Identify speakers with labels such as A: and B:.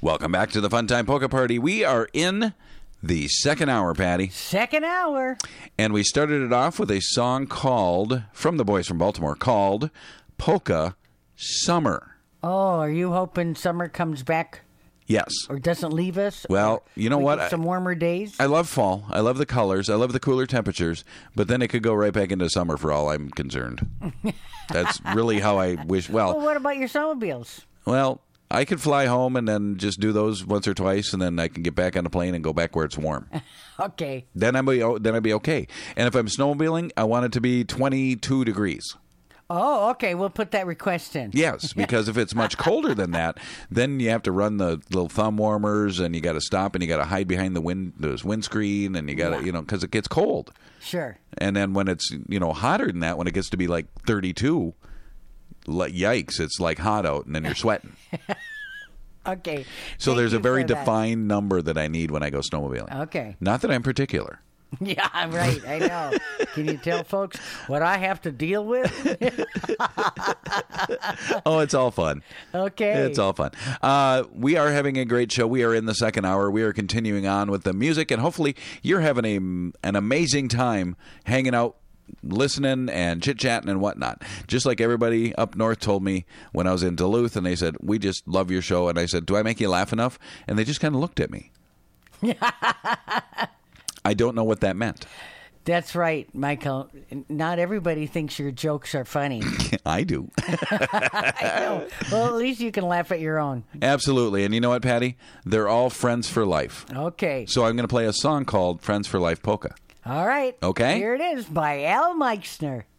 A: Welcome back to the Fun Time Polka Party. We are in the second hour, Patty.
B: Second hour.
A: And we started it off with a song called, from the boys from Baltimore, called Polka Summer.
B: Oh, are you hoping summer comes back
A: Yes.
B: or doesn't leave us?
A: Well, you know
B: We
A: what?
B: get some warmer days?
A: I love fall. I love the colors. I love the cooler temperatures. But then it could go right back into summer for all I'm concerned. That's really how I wish.
B: Well, what about your snowmobiles?
A: Well, I could fly home and then just do those once or twice, and then I can get back on the plane and go back where it's warm.
B: Okay.
A: Then I'd be okay. And if I'm snowmobiling, I want it to be 22 degrees.
B: Oh, okay. We'll put that request in.
A: Yes, because if it's much colder than that, then you have to run the little thumb warmers, and you got to stop, and you got to hide behind the windscreen, and you got to, because it gets cold.
B: Sure.
A: And then when it's, hotter than that, when it gets to be like 32, yikes, it's like hot out, and then you're sweating.
B: Okay.
A: So
B: Thank
A: there's a
B: you
A: very
B: for that.
A: defined number that I need when I go snowmobiling.
B: Okay.
A: Not that I'm particular.
B: Yeah, I'm right. I know. Can you tell folks what I have to deal with?
A: Oh, it's all fun.
B: Okay.
A: It's all fun. We are having a great show. We are in the second hour. We are continuing on with the music, and hopefully you're having an amazing time hanging out, listening and chit-chatting and whatnot. Just like everybody up north told me when I was in Duluth, and they said, we just love your show. And I said, do I make you laugh enough? And they just kind of looked at me. I don't know what that meant.
B: That's right, Michael. Not everybody thinks your jokes are funny.
A: I do.
B: I know. Well, at least you can laugh at your own.
A: Absolutely. And you know what, Patty? They're all friends for life.
B: Okay.
A: So I'm going to play a song called Friends for Life Polka.
B: All right.
A: Okay.
B: Here it is by Al Meixner.